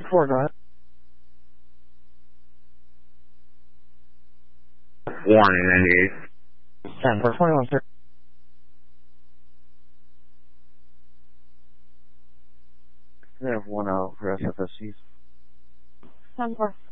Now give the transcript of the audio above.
4, go ahead. Warning, 10 for 21, sir. We have 1 out for SFSCs. 10 for